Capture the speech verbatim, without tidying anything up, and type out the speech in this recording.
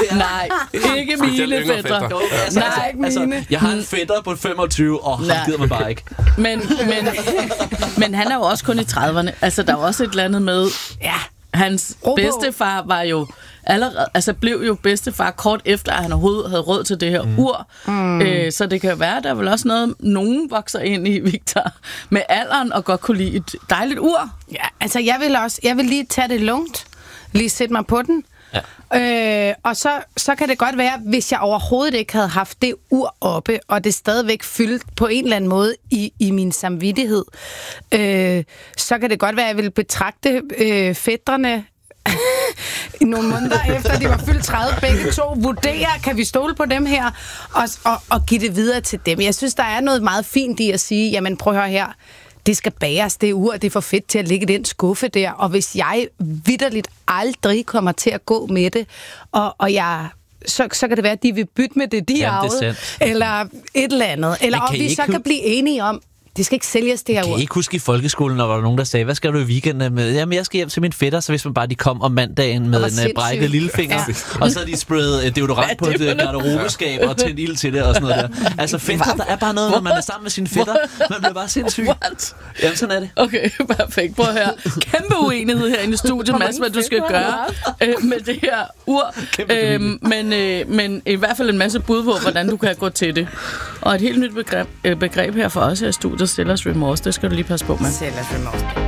Nej, ikke mine fætter. Nej, ikke mine. Altså, jeg har en fætter på femogtyve, og han gider mig bare ikke. Men, men, men han er jo også kun i trediverne. Altså, der er også et eller andet med... Ja, hans bedstefar var jo... Allerede, altså blev jo bedstefar kort efter, at han overhovedet havde råd til det her mm. ur. Mm. Øh, så det kan jo være, der er vel også noget, nogen vokser ind i, Victor, med alderen og godt kunne lide et dejligt ur. Ja, altså jeg vil også, jeg vil lige tage det lungt, lige sætte mig på den. Ja. Øh, og så, så kan det godt være, hvis jeg overhovedet ikke havde haft det ur oppe, og det stadigvæk fyldt på en eller anden måde i, i min samvittighed, øh, så kan det godt være, at jeg vil betragte øh, fætrene i nogle måneder efter, de var fyldt tredive, begge to vurdere, kan vi stole på dem her, og, og, og give det videre til dem. Jeg synes, der er noget meget fint i at sige, jamen prøv at høre her, det skal bæres, det ur, det er for fedt til at ligge i den skuffe der, og hvis jeg vitterligt aldrig kommer til at gå med det, og, og jeg... Så, så kan det være, at de vil bytte med det, de ja, arvede, eller et eller andet. Eller om vi så kan blive enige om, det skal ikke sælges, det her ur. Kan I ikke huske i folkeskolen, når der var nogen, der sagde, hvad skal du i weekenden med? Jamen, jeg skal hjem til min fætter, så hvis man bare de kom om mandagen med en brækket lillefinger, ja. Og så havde de sprayet deodorant på et garderobeskab og tændt ild til det og sådan noget der. Altså fætter, der er bare noget, når man er sammen med sine fætter. Man bliver bare sindssyg. What? Jamen, sådan er det. Okay, perfekt. Prøv at høre. Kæmpe uenighed herinde i studiet, Mads, hvad du skal gøre øh, med det her ur. Øh, men, øh, men i hvert fald en masse bud på, hvordan du kan gå til det. Og et helt nyt begreb, øh, begreb her for os her i studiet, Seller's Remorse, det skal du lige passe på med. Seller's Remorse.